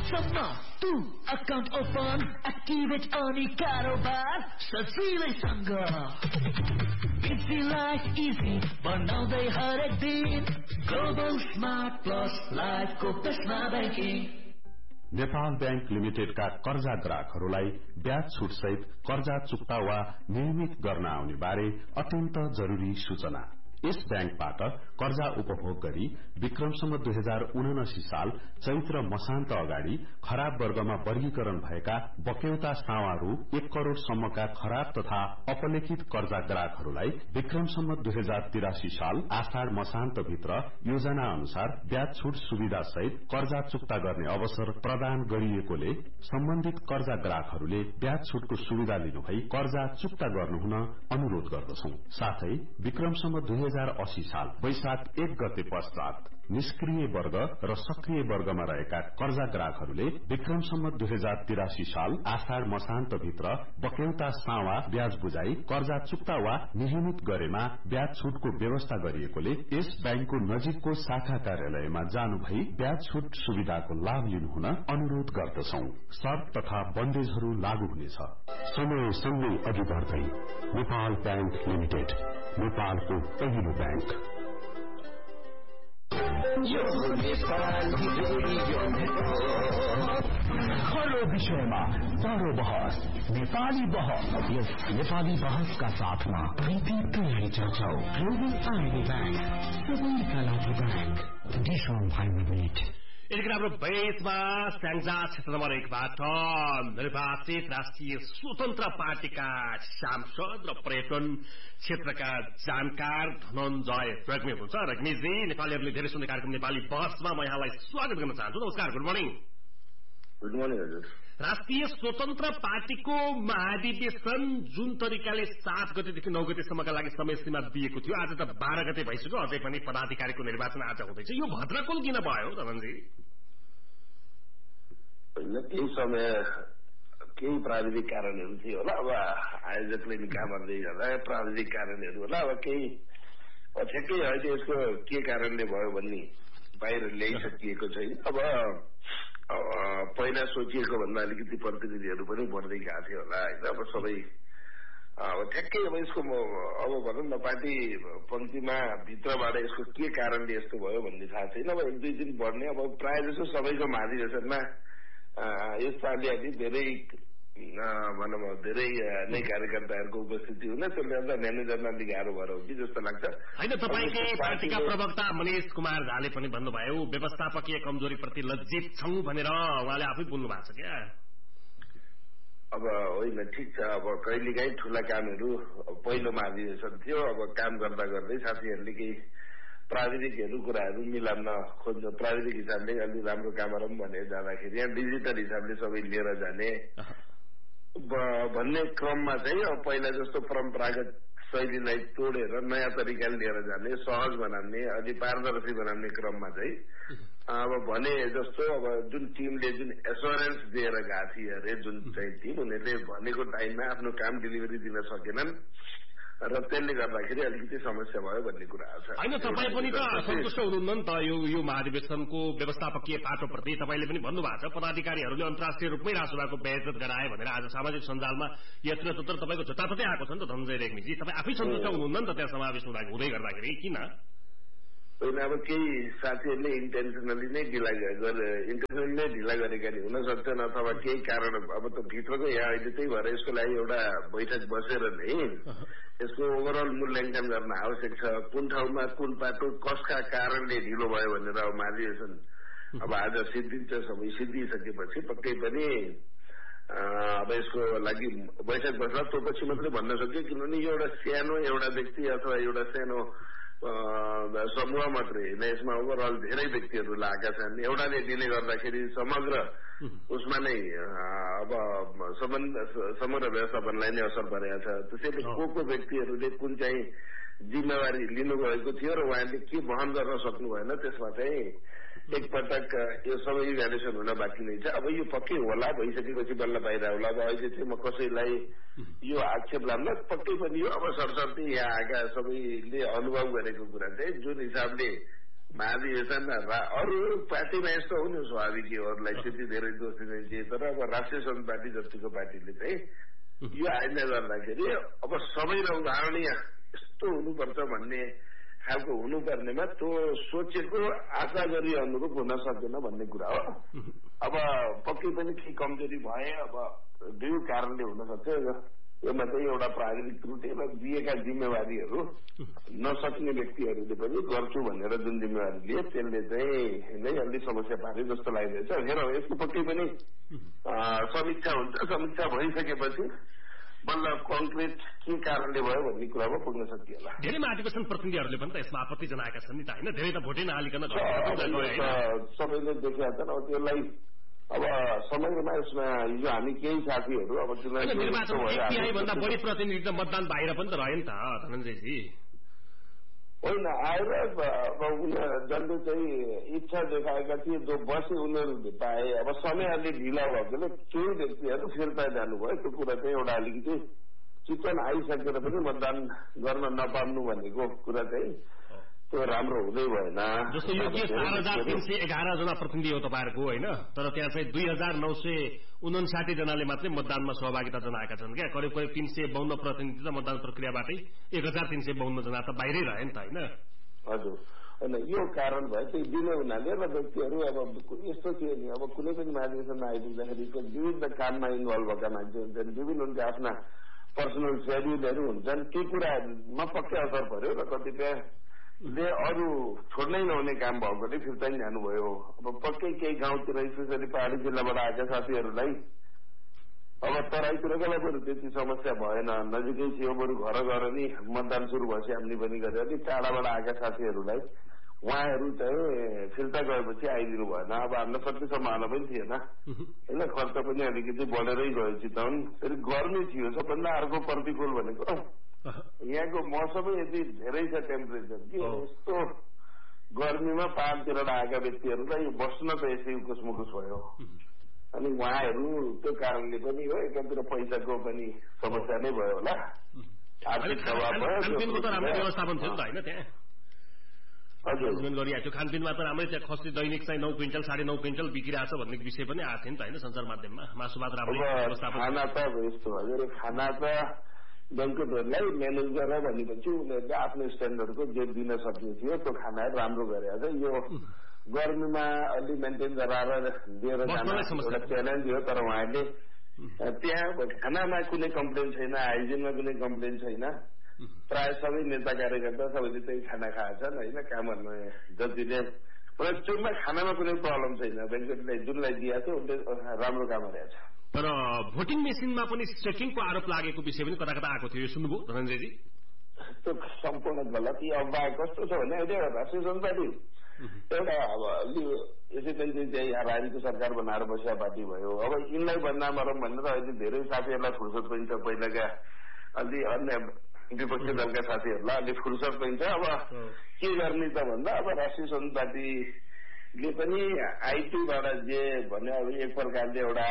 सम्म तू account open activate अनि कारोबार सजिलैसँग इजी लाइफ इजी बनाउँदै हरेक दिन ग्लोबल स्मार्ट प्लस लाइफको बेस्टमा ब्याङ्किङ। नेपाल बैंक लिमिटेडका कर्जा ग्राहकहरूलाई ब्याज छुट सहित कर्जा चुक्ता वा नियमित गर्न आउने बारे अत्यन्त जरूरी सूचना। यस बैंकबाट कर्जा उपभोग गरी विक्रमसम्म 2079 साल चैत्र मसान्त अगाडि खराब वर्गमा वर्गीकरण भएका बक्यौता सावा रु 1 करोड़ सम्मका खराब तथा अपलेखित कर्जा ग्राहकहरूलाई विक्रमसम्म 2083 साल आषाढ़ मसान्त भित्र योजना अनुसार ब्याज छुट सुविधा सहित कर्जा चुक्ता गर्ने अवसर प्रदान गरिएकोले सम्बन्धित कर्जा ग्राहकहरूले ब्याज छुटको सुविधा लिनुभई कर्जा चुक्ता गर्नुहुन अनुरोध गर्दछौं। साथै विक्रमसम्म 2080 साल वैशाख 1 गते पश्चात निष्क्रिय वर्ग र सक्रिय वर्गमा रहेका कर्जा ग्राहकहरूले विक्रमसम्म 2083 साल आषाढ़ मसान्त भित्र बक्यौता सावा ब्याज बुझाई कर्जा चुक्ता वा नियमित गरेमा ब्याज छुटको व्यवस्था गरिएकोले यस बैंकको नजिकको शाखा कार्यालयमा जानु भई ब्याज छुट सुविधाको लाभ लिनुहुन अनुरोध गर्दछौं। शर्त तथा बन्देजहरू लागू हुनेछ। समय सँगै अघि बढ्दै नेपाल बैंक लिमिटेड, नेपालको पहिलो बैंक। हर विषयमा बडो बहस, नेपाली बहस। यस नेपाली बहसका साथमा तयारी चर्चा। ग्लोबल आर्मी बैंक, सबैका लागि बैंक। डिसोन भाइ मिट। यतिखेर हाम्रो बेसमा स्याङ्जा क्षेत्र नम्बर 1 बाट निर्वाचित राष्ट्रिय स्वतन्त्र पार्टीका सांसद र पर्यटन क्षेत्रका जानकार धनञ्जय रेग्मी हुनुहुन्छ। रेग्मीजी, नेपालीहरूले धेरै सुन्ने कार्यक्रम नेपाली बहसमा म यहाँलाई स्वागत गर्न चाहन्छु। नमस्कार, गुड मर्निङ। गुड मर्निङ हजुर। राष्ट्रिय स्वतन्त्र पार्टीको महाधिवेशन जुन तरिकाले 7 गतेदेखि 9 गतेसम्मका लागि समय सीमा दिएको थियो, आज त 12 गते भइसक्यो, अझै पनि पदाधिकारीको निर्वाचन आज हुँदैछ। यो भद्रकोल किन भयो धनञ्जी? केही समय केही प्राविधिक कारणहरू थियो होला, अब आयोजकले निकाह गर्दै गर्दा प्राविधिक कारणहरू होला, अब केही ठ्याक्कै अहिले यसको के कारणले भयो भन्ने बाहिर ल्याइसकिएको छैन। अब पहिला सोचिएको भन्दा अलिकति प्रतिनिधिहरू पनि बढ्दै गएको थियो होला होइन। अब सबै अब ठ्याक्कै अब यसको अब भनौँ न पार्टी पङ्क्तिमा भित्रबाट यसको के कारणले यस्तो भयो भन्ने थाहा छैन। अब 1-2 दिन बढ्ने, अब प्रायः जसो सबैको महाधिवेशनमा यसपालि अलि धेरै भनौँ धेरै नै कार्यकर्ताहरूको उपस्थिति हुन, त्यसले गर्दा म्यानेजर अलि गाह्रो भएर हो कि जस्तो लाग्छ। होइन, तपाईँकै पार्टीका प्रवक्ता मनिष कुमार झाले पनि भन्नुभयो व्यवस्थापकीय कमजोरीप्रति लज्जित छौं भनेर उहाँले आफै बोल्नु भएको छ क्या। अब होइन, ठिक छ, अब कहिलेकाहीँ ठूला कामहरू पहिलो महाधिवेशन थियो, अब काम गर्दा गर्दै साथीहरूले केही प्राविधिकहरू कुराहरू मिलाउन खोज्छ, प्राविधिक हिसाबले अलि राम्रो काम गरौँ भनेर जाँदाखेरि यहाँ डिजिटल हिसाबले सबै लिएर जाने भन्ने क्रममा चाहिँ अब पहिला जस्तो परम्परागत शैलीलाई तोडेर नयाँ तरिकाले लिएर जाने, सहज बनाउने, अलि पारदर्शी बनाउने क्रममा चाहिँ अब भने जस्तो अब जुन टिमले जुन एस्योरेन्स दिएर गएको थियो अरे, जुन चाहिँ टिम उनीहरूले भनेको टाइममा आफ्नो काम डेलिभरी दिन सकेनन् र त्यसले गर्दाखेरि अलिकति समस्या भयो भन्ने कुरा छ। होइन, तपाईँ पनि त सन्तुष्ट हुनुहुन्न नि त यो महाधिवेशनको व्यवस्थापकीय पाटोप्रति? तपाईँले पनि भन्नुभएको छ पदाधिकारीहरूले अन्तर्राष्ट्रिय रूपमै रासोभाको बेइज्जत गराए भनेर आज सामाजिक सञ्जालमा यत्र तपाईँको झटापटै आएको छ नि त धनञ्जय रेग्मीजी। तपाईँ आफै सन्तुष्ट हुनुहुन्न नि त त्यहाँ समावेश हुँदै गर्दाखेरि? किन होइन, अब केही साथीहरूले इन्टेन्सनली नै ढिला गरेका नि हुन सक्छन्, अथवा केही कारण अब त भित्रको यहाँ अहिले त्यही भएर यसको लागि एउटा बैठक बसेर नै यसको ओभरअल मूल्याङ्कन गर्न आवश्यक छ। कुन ठाउँमा कुन पाटो कसका कारणले ढिलो भयो भनेर अब महाधिवेशन अब आज सिद्धिन्छ, सबै सिद्धिसकेपछि पक्कै पनि अब यसको लागि बैठक बस्दा त्यो पछि मात्रै भन्न सक्यो, किनभने यो एउटा सानो एउटा व्यक्ति अथवा एउटा सानो समूह मात्रै होइन, यसमा ओभरअल धेरै व्यक्तिहरू लागेका छन्। एउटाले डिले गर्दाखेरि समग्र उसमा नै अब समग्र व्यवस्थापनलाई नै असर परेको छ। त्यसैले को व्यक्तिहरूले कुन चाहिँ जिम्मेवारी लिनुभएको थियो र उहाँले के वहन गर्न सक्नु भएन, त्यसमा चाहिँ एकपटक यो सबै इभ्यालुएसन हुन बाँकी नै छ। अब यो पक्कै होला, भइसकेपछि बल्ल बाहिर होला। अब अहिले चाहिँ म कसैलाई यो आक्षेप लाग्न पक्कै पनि यो अब सरसर्ती यहाँ आएका सबैले अनुभव गरेको कुरा चाहिँ जुन हिसाबले महाधिवेशन अरू पार्टीमा यस्तो हो नि स्वाभाविक अरूलाई त्यति धेरै दोष दिने तर अब राष्ट्रिय सङ्घ पार्टी जतिको पार्टीले चाहिँ यो आयोजना गर्दाखेरि अब सबैलाई उदाहरणीय यस्तो हुनुपर्छ भन्ने खालको हुनुपर्नेमा त्यो सोचेको आशा गरी अनुरूप हुन सक्दैन भन्ने कुरा हो। अब पक्कै पनि केही कमजोरी भए अब दुई कारणले हुन सक्छ यसमा चाहिँ एउटा प्राविधिक त्रुटि र दिएका जिम्मेवारीहरू नसक्ने व्यक्तिहरूले पनि गर्छु भनेर जुन जिम्मेवारी लिए त्यसले चाहिँ नै अलि समस्या पारे जस्तो लागिरहेछ। हेर यसको पक्कै पनि समीक्षा हुन्छ, समीक्षा भइसकेपछि बल्ल कङ्क्रिट के कारणले भयो भन्ने कुरामा पुग्न सकिएला। धेरै महाधिवेशन प्रतिनिधिहरूले पनि त यसमा आपत्ति जनाएका छन् नि त होइन, धेरै त भोटै नहालिकन सबैले देखेका छन्। अब त्यसलाई अब समयमा यसमा हिजो हामी केही साथीहरू अब भन्दा बढी प्रतिनिधि त मतदान बाहिर पनि त रह्यो नि त धनञ्जयजी होइन आएर जसले चाहिँ इच्छा देखाएका थिए जो बसे उनीहरूले पाए। अब समय अलिक ढिला भएकोले केही व्यक्तिहरू फिर्ता जानुभयो। त्यो कुरा चाहिँ एउटा अलिकति चितवन आइसकेर पनि मतदान गर्न नपाउनु भनेको कुरा चाहिँ त्यो राम्रो हुँदै भएन। जस्तो यो के 4,311 जना प्रतिनिधि हो तपाईँहरूको होइन, तर त्यहाँ चाहिँ 2,959 जनाले मात्रै मतदानमा सहभागिता जनाएका छन् क्या। करिब 352 प्रतिनिधि त मतदान प्रक्रियाबाटै 1,352 जना त बाहिरै रहे नि त होइन। हजुर होइन यो कारण भयो त्यही दिने हुनाले र व्यक्तिहरू अब यस्तो थियो नि अब कुनै पनि महाधिवेशनमा आइपुग्दाखेरि विविध काममा इन्भल्भ भएका मान्छे हुन्छन्, विभिन्न उनका आफ्ना पर्सनल सेड्युलहरू हुन्छन्। ती कुरामा पक्कै असर पर्यो र कतिपयले अरू छोड्नै नहुने काम भएकोले फिर्ता नि जानुभयो। अब पक्कै केही गाउँतिर स्पेसली पहाडी जिल्लाबाट आएका साथीहरूलाई अब तराईतिरकोलाई बरु त्यति समस्या भएन, नजिकै थियो, बरु घर गएर नि मतदान सुरु भएपछि हामीले पनि गरे। अलिक टाढाबाट आएका साथीहरूलाई उहाँहरू चाहिँ फिर्ता गएपछि आइदिनु भएन। अब हामीलाई सक्ने सम्भावना पनि थिएन होइन, खर्च पनि अलिकति बढेरै गयो चितवन। फेरि गर्मी थियो, सबभन्दा अर्को प्रतिकूल भनेको यहाँको मौसमै यति धेरै छ टेम्परेचर कि यस्तो गर्मीमा पहाडतिरबाट आएका व्यक्तिहरूलाई बस्न त यसै उकुसमुकुस भयो। अनि उहाँहरू त्यो कारणले पनि हो एकातिर पैसाको पनि समस्या नै भयो होला, आर्थिक दबाव भयो। खानपिनमा त राम्रै थियो, खसी दैनिक चाहिँ 9 क्विन्टल 9.5 क्विन्टल बिग्रिरहेछ भन्ने विषय पनि आएको थियो नि त होइन सञ्चार माध्यममा। मासु भात राम्रो खाना त यस्तो हजुर, खाना त ब्याङ्केटहरूलाई म्यानेज गरेर भनेपछि उनीहरूले आफ्नो स्ट्यान्डर्डको जे दिन सक्ने थियो त्यो खानाहरू राम्रो गरेर छ। यो गर्मीमा अलि मेन्टेन गराएर दिएर जान एउटा च्यालेन्ज हो। तर उहाँहरूले त्यहाँ खानामा कुनै कम्प्लेन छैन, हाइजिनमा कुनै कम्प्लेन छैन। प्राय सबै नेता कार्यकर्ता सबैले त्यही खाना खाएछन् होइन। कामहरूमा जतिले चुनमा खानामा कुनै प्रब्लम छैन, ब्याङ्केटले जुनलाई दिएको थियो उसले राम्रो काम गरेको छ। तर भोटिङ मेसिनमा पनि चेकिङको आरोप लागेको विषय पनि कता कता आएको थियो, यो सुन्नुभयो धनञ्जयजी? त्यो सम्पूर्ण गलत। यो अब कस्तो छ भने अहिले राष्ट्रिय सङ्घ पार्टी एउटा अब अलि यसै पनि चाहिँ राजनीतिक सरकार बनाएर बसेका पार्टी भयो। अब यिनलाई बदनाम गरौँ भनेर अहिले धेरै साथीहरूलाई फुर्सद पनि छ, पहिलाका अलि अन्य विपक्षी दलका साथीहरूलाई अलि फुर्सद पनि छ। अब के गर्ने त भन्दा अब राष्ट्रिय सङ्घ पार्टीले पनि आइटीबाट जे भन्यो अब एक प्रकारले एउटा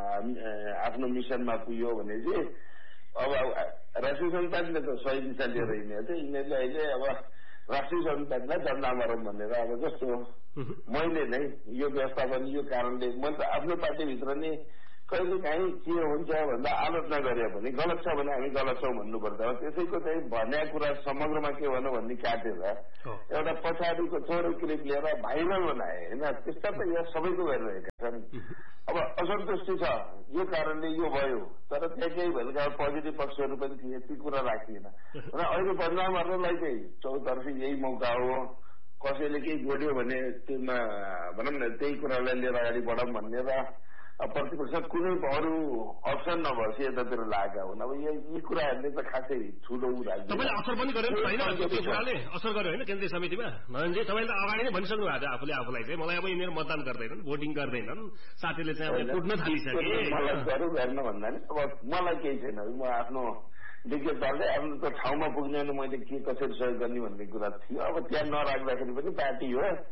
आफ्नो मिसनमा पुग्यो भने चाहिँ अब राष्ट्रिय सङ्घ पार्टीले त सही दिशा लिएर हिँडेको थियो। यिनीहरूले अहिले अब राष्ट्रिय सङ्घ पार्टीलाई बदनाम गरौँ भनेर अब जस्तो मैले नै यो व्यवस्थापन यो कारणले मैले त आफ्नो पार्टीभित्र नै कहिले काहीँ के हुन्छ भन्दा आलोचना गरे भने गलत छ भने हामी गलत छौँ भन्नुपर्छ। त्यसैको चाहिँ भन्ने कुरा समग्रमा के भनौँ भन्ने काटेर एउटा पछाडिको थोरै क्लिप लिएर भाइरल बनाए होइन। त्यस्ता त यहाँ सबैको भइरहेका छन्। अब असन्तुष्टि छ यो कारणले यो भयो, तर त्यहाँ केही भएका पोजिटिभ पक्षहरू पनि थिए, ती कुरा राखिएन। र अहिले बदनाम गर्नलाई चाहिँ चौतर्फी यही मौका हो। कसैले केही जोड्यो भने त्यसमा भनौँ न त्यही कुरालाई लिएर अगाडि बढौँ भन्ने र प्रतिपक्ष कुनै अरू अप्सन नभएपछि यतातिर लागेका हुन्। अब यी कुराहरूले त खासै ठुलो तपाईँले असर पनि गर्यो त्यो कुराले असर गर्यो होइन केन्द्रीय समितिमा? धनञ्जय तपाईँले त अगाडि नै भनिसक्नु भएको छ आफूलाई चाहिँ मलाई अब यिनीहरू मतदान गर्दैनन्, भोटिङ गर्दैनन्, साथीले चाहिँ अब कुट्न थालिसके। मलाई गरौँ गर्न भन्दा नि अब मलाई केही छैन, म आफ्नो विज्ञताले आफ्नो त ठाउँमा पुग्ने मैले के कसरी सहयोग गर्ने भन्ने कुरा थियो। अब त्यहाँ नराख्दाखेरि पनि पार्टी हो।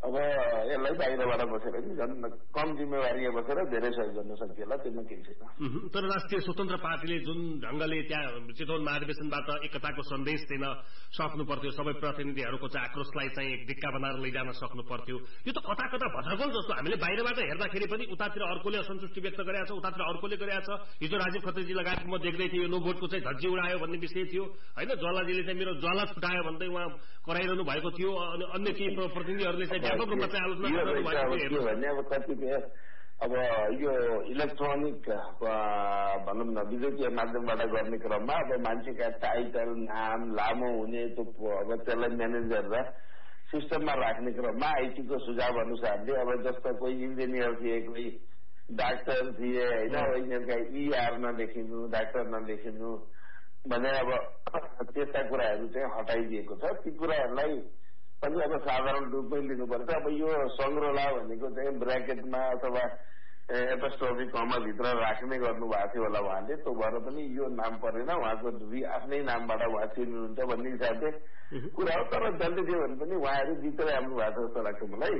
अब यसलाई बाहिरबाट बसेर नि झन् कम जिम्मेवारीमा बसेर धेरै सहयोग गर्न सकिएला त्यसमा केही छैन। तर राष्ट्रिय स्वतन्त्र पार्टीले जुन ढंगले त्यहाँ चितवन महाधिवेशनबाट एकताको सन्देश दिन सक्नु पर्थ्यो, सबै प्रतिनिधिहरूको चाहिँ आक्रोशलाई चाहिँ ढिक्का बनाएर लैजान सक्नु पर्थ्यो, यो त कता कता भटकल जस्तो हामीले बाहिरबाट हेर्दाखेरि पनि उतातिर अर्कोले असन्तुष्टि व्यक्त गरेको छ, उतातिर अर्कोले गरेको छ। हिजो राजीव खत्रीजी लगायत म देख्दै थिएँ, यो नो भोटको चाहिँ धज्जी उडायो भन्ने विषय थियो होइन। ज्वालाजीले चाहिँ मेरो ज्वाला छुटायो भन्दै उहाँ कराइरहनु भएको थियो। अनि अन्य केही प्रतिनिधिहरूले चाहिँ व्यापक रूपमा चाहिँ आलोचना गर्नु भएको थियो। अब यो इलेक्ट्रोनिक भनौँ न विद्युतीय माध्यमबाट गर्ने क्रममा अब मान्छेका टाइटल नाम लामो हुने अब त्यसलाई म्यानेज गरेर सिस्टममा राख्ने क्रममा आइटीको सुझाव अनुसारले अब जस्तो कोही इन्जिनियर थिए, कोही डाक्टर थिए होइन, यिनीहरूका ER नलेखिनु, डाक्टर नलेखिनु भने अब त्यस्ता कुराहरू चाहिँ हटाइदिएको छ। ती कुराहरूलाई पनि अब साधारण रूपमै लिनुपर्छ। अब यो सङ्ग्रहला भनेको चाहिँ ब्राकेटमा अथवा एपोस्ट्रोफी कमा भित्र राख्ने गर्नु भएको थियो होला उहाँले, त्यो भएर पनि यो नाम परेन, उहाँको आफ्नै नामबाट उहाँ चिन्नुहुन्छ भन्ने हिसाबले कुरा हो। तर जसले थियो भने पनि उहाँहरू जितेर आउनु भएको जस्तो लाग्छ मलाई।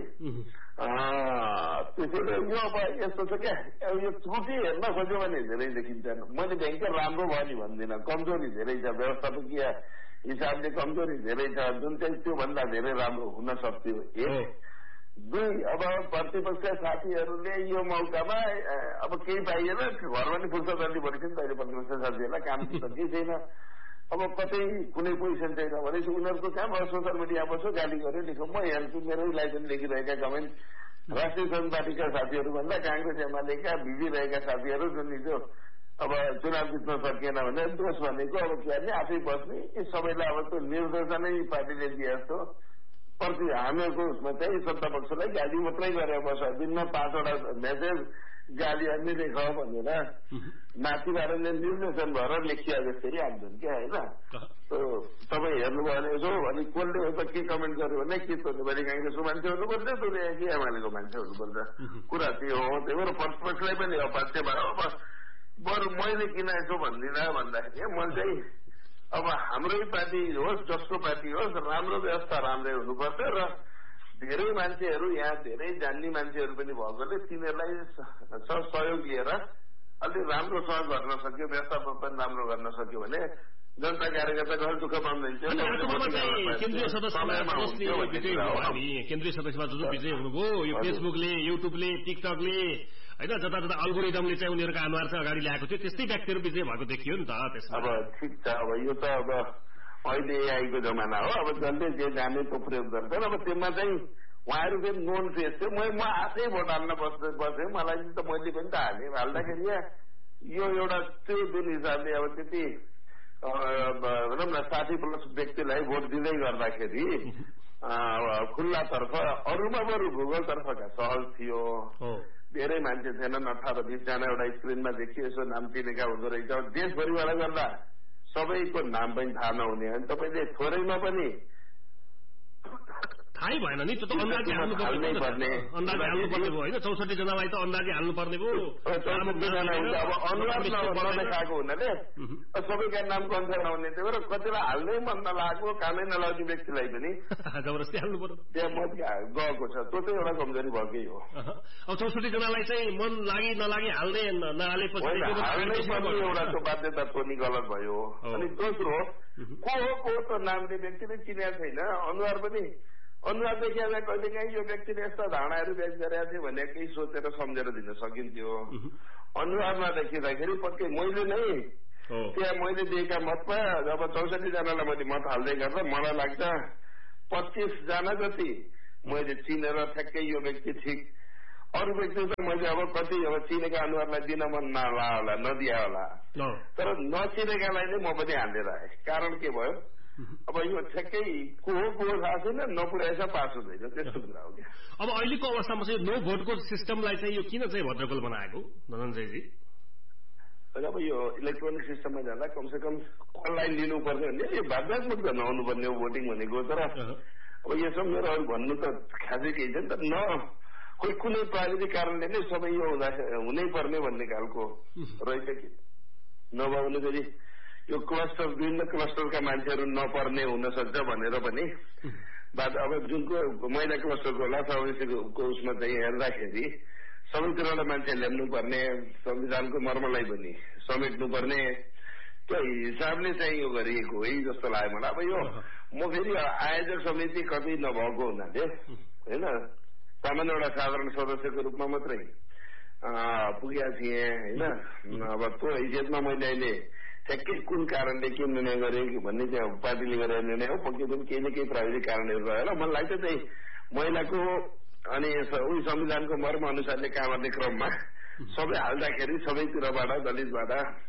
त्यसैले यो अब यस्तो छ क्या, यो त्रुटि हेर्न खोज्यो भने धेरै देखिन्छ। मैले भयङ्कर राम्रो भयो नि भन्दिनँ, कमजोरी धेरै छ, व्यवस्थापकीय हिसाबले कमजोरी धेरै छ, जुन चाहिँ त्योभन्दा धेरै राम्रो हुन सक्थ्यो। एक दुई, अब प्रतिपक्ष साथीहरूले यो मौकामा अब केही पाइएन, घर पनि फुर्सद अलि बढी थियो नि त अहिले प्रतिपक्ष साथीहरूलाई, काम त केही छैन, अब कतै कुनै पोजिसन छैन भनेपछि उनीहरूको काम अब सोसियल मिडिया बस्यो, गाली गर्यो, लेखौँ, म हेर्छु मेरै लागि पनि लेखिरहेका कमेन्ट राष्ट्रिय स्वयं पार्टीका साथीहरूभन्दा काङ्ग्रेस एमालेका भिजिरहेका साथीहरू जुन हिजो अब चुनाव जित्न सकिएन भने दोष भनेको अब के गर्ने, आफै बस्ने, यी सबैलाई अब त्यो निर्देशनै पार्टीले दिए जस्तो प्रति हामीहरूको उसमा चाहिँ सत्ता पक्षलाई गाली मात्रै गरेर बस, दिनमा 5 वटा मेसेज गाली अन्य देख भनेर माथिबाट निर्देशन भएर लेखिया जसरी आउँछन् क्या होइन। तपाईँ हेर्नुभयो भने यसो भने कसले त के कमेन्ट गर्यो भने के भने काङ्ग्रेसको मान्छे हुनुपर्छ, कि एमालेको मान्छे हुनुपर्छ, कुरा त्यो हो। त्यही भएर प्रतिपक्षलाई पनि अपास्य भयो। अब बरु मैले किन यसो भन्दिनँ भन्दाखेरि म चाहिँ अब हाम्रै पार्टी होस्, जसको पार्टी होस्, राम्रो व्यवस्था राम्रै हुनुपर्छ र धेरै मान्छेहरू यहाँ धेरै जान्ने मान्छेहरू पनि भएकोले तिनीहरूलाई सहयोग लिएर अलि राम्रो सहयोग गर्न सक्यो, व्यवस्थापन पनि राम्रो गर्न सक्यो भने जनता कार्यकर्ता घर दुःख पाउँदैन। केन्द्रीय सदस्यमा जो विजय हुनुभयो, यो फेसबुकले, युट्युबले, टिकटकले होइन, जता जता अल्गोरिदमले चाहिँ उनीहरूको अनुहार चाहिँ अगाडि ल्याएको थियो, त्यस्तै व्यक्तिहरू विजय भएको देखियो नि त। त्यसमा अब ठिक छ, अब यो त अब अहिले एआईको जमाना हो, अब जसले जे जाने त्यो प्रयोग गर्छन्। अब त्यसमा चाहिँ उहाँहरू चाहिँ नोन फेस थियो, म आफै भोट हाल्न बसेँ, मलाई त मैले पनि त हाल्दाखेरि यो एउटा त्यो जुन हिसाबले अब त्यति भनौँ न 60+ व्यक्तिलाई भोट दिँदै गर्दाखेरि खुल्लातर्फ अरूमा बरु भूगोलतर्फका सहज थियो, धेरै मान्छे थिएनन्, 18-20 जना एउटा स्क्रिनमा देखियो, यसो नाम चिनेका हुँदो रहेछ। देशभरिबाट गर्दा सबैको नाम पनि थाहा नहुने, अनि तपाईँले थोरैमा पनि थाहै भएन नि, त्यो त अन्दाजी हाल्नुपर्ने भयो होइन। 64 जनालाई त अन्दाजी हाल्नुपर्ने भयो। अब अनुहार नदेखाएको हुनाले सबैका नाम कन्फर्म नहुने, त्यही भएर कतिलाई हाल्नै मन नलागेको, कामै नलाउने व्यक्तिलाई पनि जबरजस्ती हाल्नु पर्यो, त्यहाँ मत गएको छ। त्यो चाहिँ एउटा कमजोरी भएकै हो। अब 64 जनालाई चाहिँ मन लागि नलागी हाल्दै नहालेपछि एउटा त्यो बाध्यता पनि गलत भयो। अनि दोस्रो को त नामले व्यक्तिले चिनेको छैन, अनुहार पनि अनुहार देखिँदा कहिलेकाहीँ यो व्यक्तिले यस्ता धारणाहरू व्यक्त गरेका थियो भने केही सोचेर सम्झेर दिन सकिन्थ्यो। अनुहारमा देखिँदाखेरि पक्कै मैले नै त्यहाँ मैले दिएका मतमा अब 64 जनालाई मैले मत हाल्दै गर्दा मलाई लाग्छ 25 जना जति मैले चिनेर ठ्याक्कै यो व्यक्ति ठिक, अरू व्यक्ति त मैले अब कति अब चिनेका अनुहारलाई दिन मन नला होला, नदिया होला, तर नचिनेकालाई नै म पनि हालेर आएँ। कारण के भयो, अब यो ठ्याक्कै को थाहा छैन, नपुर्याएछ पास हुँदैन, त्यस्तो कुरा हो क्या। अब अहिलेको अवस्थामा चाहिँ नो भोटको सिस्टमलाई चाहिँ यो किन चाहिँ भद्रगोल बनाएको धनञ्जयजी? अब यो इलेक्ट्रोनिक सिस्टममा जाँदा कमसेकम अनलाइन लिनुपर्ने भने यो बाध्यात्मक त नहुनुपर्ने हो भोटिङ भनेको। तर अब यसो मेरो अरू भन्नु त खासै केही छैन, तर कोही कुनै प्राविधिक कारणले नै सबै यो हुनै पर्ने भन्ने खालको रहेछ कि नभए भने फेरि यो क्लस्टर विभिन्न क्लस्टरका मान्छेहरू नपर्ने हुन सक्छ भनेर पनि अब जुनको महिला क्लस्टरको होला समावेशीको उसमा चाहिँ हेर्दाखेरि सबैतिरबाट मान्छे ल्याउनुपर्ने संविधानको मर्मलाई पनि समेट्नुपर्ने त्यो हिसाबले चाहिँ यो गरिएको है जस्तो लाग्यो मलाई। अब यो म फेरि आयोजक समिति कति नभएको हुनाले होइन सामान्य एउटा साधारण सदस्यको रूपमा मात्रै पुगेका थिएँ होइन। अब त्यो हैसियतमा मैले अहिले ठ्याक्कै कुन कारणले के निर्णय गरेँ भन्ने चाहिँ पार्टीले गरेर निर्णय हो, पक्कै पनि केही न केही प्राविधिक कारणहरू रहेर मलाई लाग्छ चाहिँ महिलाको अनि संविधानको मर्म अनुसारले काम गर्ने क्रममा सबै हाल्दाखेरि सबैतिरबाट दलितबाट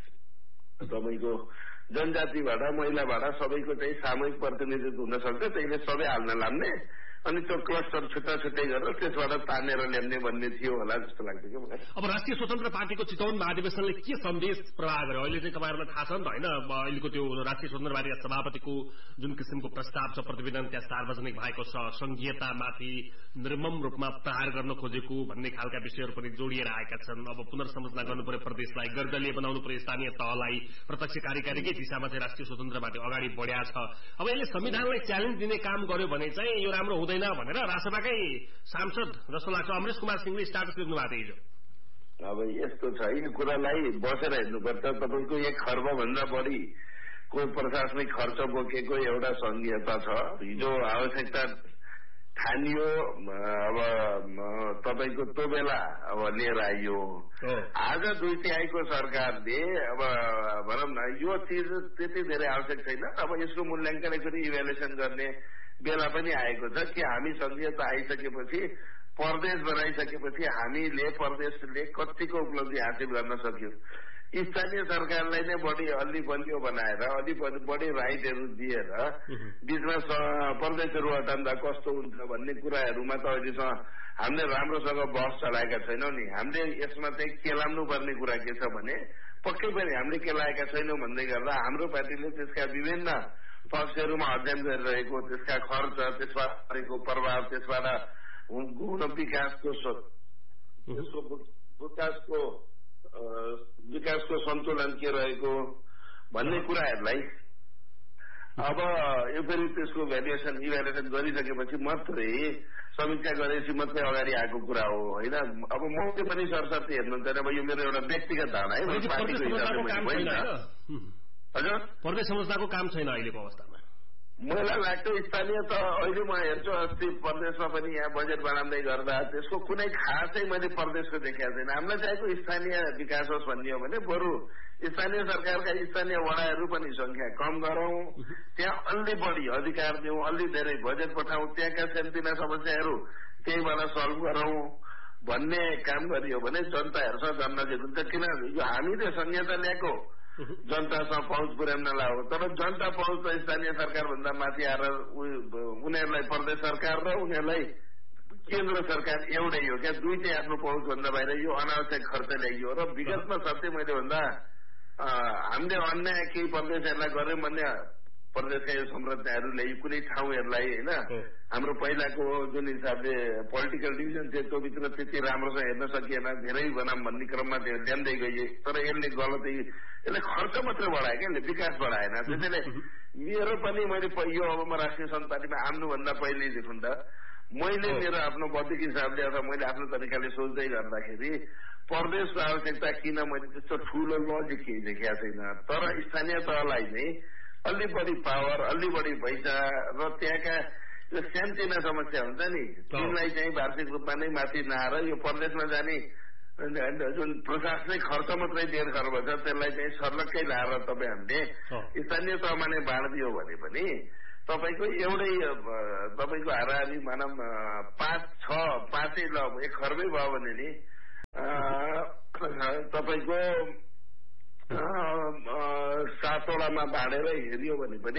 तपाईँको जनजातिबाट महिलाबाट सबैको चाहिँ सामूहिक प्रतिनिधित्व हुन सक्छ। त्यसले सबै हाल्न लाने अनि त्यो क्लस्टर छुट्टा छुट्टै गरेर त्यसबाट तानेर ल्याउने भन्ने थियो होला जस्तो लाग्छ कि मलाई। अब राष्ट्रिय स्वतन्त्र पार्टीको चितवन महाधिवेशनले के सन्देश प्रवाह गर्यो अहिले चाहिँ तपाईँहरूलाई थाहा छ नि त होइन? अहिलेको त्यो राष्ट्रिय स्वतन्त्र पार्टीका सभापतिको जुन किसिमको प्रस्ताव छ प्रतिवेदन त्यहाँ सार्वजनिक भएको छ, संघीयतामाथि निर्मम रूपमा प्रहार गर्न खोजेको भन्ने खालका विषयहरू पनि जोडिएर आएका छन्। अब पुनर्संरचना गर्नु पर्यो प्रदेशलाई, गर्दलीय बनाउनु पर्यो स्थानीय तहलाई, प्रत्यक्ष कार्यकारीकै दिशामा चाहिँ राष्ट्रिय स्वतन्त्र पार्टी अगाडि बढ्या छ। अब यसले संविधानलाई च्यालेन्ज दिने काम गर्यो भने चाहिँ यो राम्रो हुँदैन भनेर राष्ट्रसभाकै सांसद जस्तो लाग्छ अमरेश कुमार सिंहले स्ट्याटस लेख्नु भएको थियो। अब यस्तो छ यो कुरालाई बसेर हेर्नुपर्छ। तपाईँको 1 खर्ब भन्दा बढी को प्रशासनिक खर्च बोकेको एउटा संघीयता छ। हिजो आवश्यकता ठानियो अब तपाईँको त्यो बेला अब लिएर आइयो। आज 2/3 सरकारले अब भनौँ न यो चिज त्यति धेरै आवश्यक छैन। अब यसको मूल्याङ्कन गरी इभ्यालुएसन गर्ने बेला पनि आएको छ कि हामी संघीयता आइसकेपछि प्रदेश बनाइसकेपछि हामीले प्रदेशले कतिको उपलब्धि हासिल गर्न सक्यो। स्थानीय सरकारलाई नै बढी अलि बलियो बनाएर अलि बढी राइटहरू दिएर बीचमा प्रदेशहरू हटाउँदा कस्तो हुन्छ भन्ने कुराहरूमा त अहिलेसम्म हामीले राम्रोसँग बहस चलाएका छैनौँ नि। हामीले यसमा चाहिँ केलाउनु पर्ने कुरा के छ भने पक्कै पनि हामीले केलाएका छैनौँ भन्दै गर्दा हाम्रो पार्टीले त्यसका विभिन्न पक्षहरूमा अध्ययन गरिरहेको त्यसका खर्च त्यसबाट परेको प्रभाव त्यसबाट गुण विकासको सन्तुलन के रहेको भन्ने कुराहरूलाई अब यो फेरि त्यसको इभ्यालुएसन गरिसकेपछि मात्रै समीक्षा गरेपछि मात्रै अगाडि आएको कुरा हो होइन। अब मैले पनि सरसर्ती हेर्नुहुन्छ अब यो मेरो एउटा व्यक्तिगत धारणा है। हजुर प्रदेश संरचनाको काम छैन अहिलेको अवस्थामा मलाई लाग्छ स्थानीय त अहिले म हेर्छु अस्ति प्रदेशमा पनि यहाँ बजेट बनाउँदै गर्दा त्यसको कुनै खासै मैले प्रदेशको देखेको छैन। हामीलाई चाहिएको स्थानीय विकास होस् भन्ने हो भने बरु स्थानीय सरकारका स्थानीय वडाहरू पनि संख्या कम गरौं, त्यहाँ अलि बढी अधिकार दिउँ, अलि धेरै बजेट पठाउँ, त्यहाँका सानोतिना समस्याहरू त्यहीबाट सल्भ गरौं भन्ने काम गरियो भने जनता हेर्छ जन्नजित हुन्छ। किन यो हामीले संहिता ल्याएको जनतासँग पहुँच पुर्याउनलाई हो, तर जनता पहुँच त स्थानीय सरकार भन्दा माथि आएर उनीहरूलाई प्रदेश सरकार र उनीहरूलाई केन्द्र सरकार एउटै हो क्या, दुईटै आफ्नो पहुँच भन्दा बाहिर यो अनावश्यक खर्च ल्याइयो। र विगतमा सत्य मैले भन्दा हामीले अन्याय केही प्रदेशहरूलाई गर्यौं भन्ने प्रदेशका यो संरचनाहरू ल्याइयो कुनै ठाउँहरूलाई होइन। हाम्रो पहिलाको जुन हिसाबले पोलिटिकल डिभिजन थियो त्यो भित्र त्यति राम्रोसँग हेर्न सकिएन, धेरै बनाम भन्ने क्रममा ल्याउँदै गइए, तर यसले गलत यसले खर्च मात्रै बढायो क्या, यसले विकास बढाएन। त्यसैले मेरो पनि मैले यो अब म राष्ट्रिय सञ्चार पार्टीमा आउनुभन्दा पहिलेदेखि त मैले मेरो आफ्नो बौद्धिक हिसाबले अथवा मैले आफ्नो तरिकाले सोच्दै गर्दाखेरि प्रदेशको आवश्यकता किन मैले त्यस्तो ठूलो लजिक केही देखेका छैन। तर स्थानीय तहलाई नै अलि बढी पावर, अलि बढी पैसा र त्यहाँका जो सानोतिना समस्या हुन्छ नि तिनलाई चाहिँ वार्षिक रूपमा नै माथि नआएर यो प्रदेशमा जाने जुन प्रशासनिक खर्च मात्रै 1.5 खर्ब छ त्यसलाई चाहिँ सर्लक्कै लाएर तपाईँ हामीले स्थानीय तहमा नै बाँडिदियो भने पनि तपाईँको एउटै तपाईँको हाराहारी मानव 5-6 ल 1 खर्बै भयो भने नि तपाईँको 7 वटामा बाँडेर हेरियो भने पनि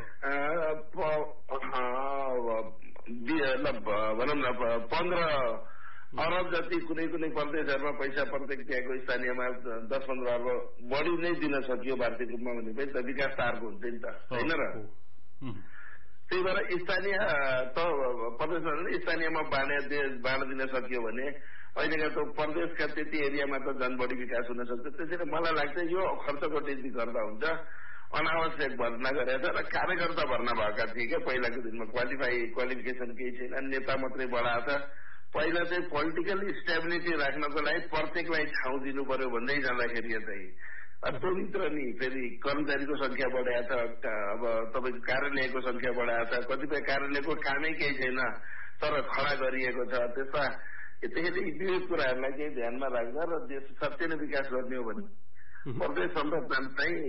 भनौँ न 15 अरब जति कुनै कुनै प्रदेशहरूमा पैसा प्रत्येक त्यहाँको स्थानीयमा 10-15 अर्ब बढी नै दिन सकियो वार्षिक रूपमा भने पनि त विकास त अर्को हुन्छ नि त होइन र। त्यही भएर स्थानीय त प्रदेशमा स्थानीयमा बाँडिदिन सकियो भने अहिलेका त प्रदेशका त्यति एरियामा त झन् बढी विकास हुन सक्छ। त्यसैले मलाई लाग्छ यो खर्चको टेन्सी गर्दा हुन्छ। अनावश्यक भर्ना गरेछ र कार्यकर्ता भर्ना भएका थिए क्या पहिलाको दिनमा क्वालिफिकेसन केही छैन नेता मात्रै बढाएको छ पहिला चाहिँ पोलिटिकल स्टेबिलिटी राख्नको लागि प्रत्येकलाई ठाउँ दिनु पर्यो भन्दै जाँदाखेरि चाहिँ दोमित्र नि फेरि कर्मचारीको संख्या बढाएको छ अब तपाईँको कार्यालयको संख्या बढाएको छ कतिपय कार्यालयको कामै केही छैन तर खडा गरिएको छ त्यस्ता त्यसैले यी कुराहरूलाई केही ध्यानमा राख्दा र देश सत्य नै विकास गर्ने हो भने प्रदेश संरचना चाहिँ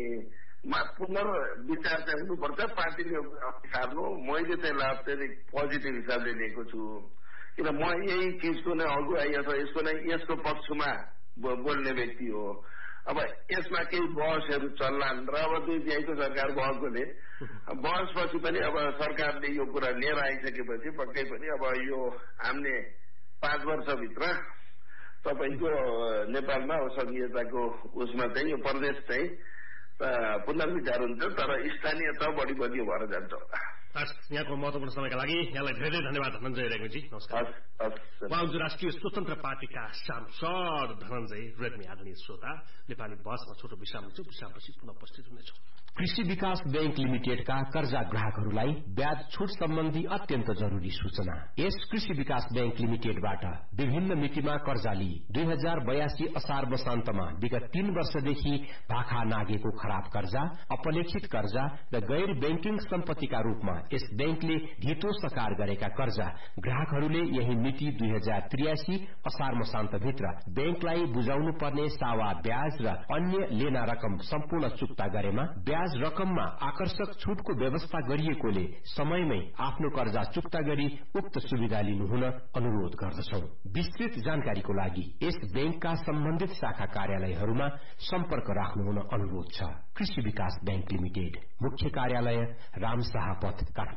पुनर्विचार चाहिँ हुनुपर्छ पार्टीले सार्नु मैले चाहिँ लाभ चाहिँ पोजिटिभ हिसाबले लिएको छु किन म यही चिजको नै अगुवाई अथवा यसको नै यसको पक्षमा बोल्ने व्यक्ति हो अब यसमा केही बहसहरू चल्लान् र अब 2 को सरकार बहसकोले बहसपछि पनि अब सरकारले यो कुरा लिएर आइसकेपछि पक्कै पनि अब यो हामीले 5 वर्षभित्र तपाईँको नेपालमा संघीयताको उसमा चाहिँ यो प्रदेश चाहिँ पुनर्विचार हुन्छ तर स्थानीय त बढी बलियो भएर जान्छ होला यहाँको महत्वपूर्ण समयका लागि यहाँलाई धेरै धन्यवाद धनञ्जय रेग्मीजी नमस्कार उहाँ राष्ट्रिय स्वतन्त्र पार्टीका सांसद धनञ्जय रेग्मी आदरणीय श्रोता नेपाली बहसमा छोटो विश्राम हुन्छ विश्रामपछि पुनः उपस्थित हुनेछौँ कृषि विकास बैंक लिमिटेडका कर्जा ग्राहकहरूलाई ब्याज छुट सम्बन्धी अत्यन्त जरूरी सूचना यस कृषि विकास बैंक लिमिटेडबाट विभिन्न मितिमा कर्जा लिई 2082 असार वसान्तमा विगत 3 वर्षदेखि भाखा नागेको खराब कर्जा अपलेखित कर्जा र गैर बैंकिङ सम्पत्तिका रूपमा यस बैंकले ढितो सकार गरेका कर्जा ग्राहकहरूले यही मिति 2083 असार वसान्तभित्र बैंकलाई बुझाउनु पर्ने सावा ब्याज र अन्य लेना रकम सम्पूर्ण चुक्ता गरेमा ब्याज रकममा आकर्षक छूटको व्यवस्था गरिएकोले समयमै आफ्नो कर्जा चुक्ता गरी उक्त सुविधा लिनुहुन अनुरोध गर्दछौ विस्तृत जानकारीको लागि यस बैंकका सम्बन्धित शाखा कार्यालयहरूमा सम्पर्क राख्नुहुन अनुरोध छ कृषि विकास बैंक लिमिटेड मुख्य कार्यालय रामशाह पथ काठमाडौँ